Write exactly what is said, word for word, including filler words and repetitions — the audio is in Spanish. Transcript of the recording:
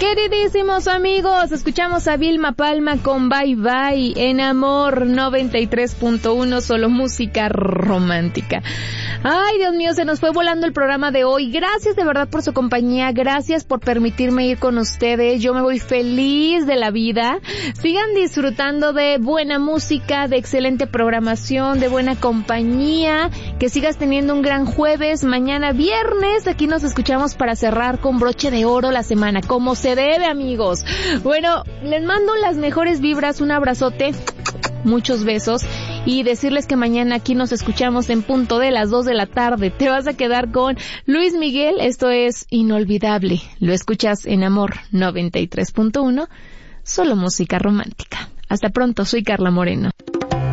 Queridísimos amigos, escuchamos a Vilma Palma con Bye Bye en Amor noventa y tres punto uno, solo música romántica. Ay, Dios mío, se nos fue volando el programa de hoy. Gracias de verdad por su compañía, gracias por permitirme ir con ustedes. Yo me voy feliz de la vida. Sigan disfrutando de buena música, de excelente programación, de buena compañía. Que sigas teniendo un gran jueves. Mañana viernes, aquí nos escuchamos para cerrar con broche de oro la semana, como se debe, amigos. Bueno, les mando las mejores vibras, un abrazote, muchos besos, y decirles que mañana aquí nos escuchamos en punto de las dos de la tarde. Te vas a quedar con Luis Miguel, esto es Inolvidable. Lo escuchas en Amor noventa y tres punto uno, solo música romántica. Hasta pronto, soy Carla Moreno.